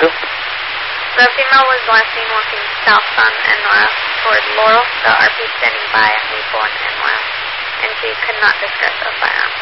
to? The female was last seen walking south on Enora toward Laurel, the RP standing by on Maple and Enora, and she could not discuss a firearm.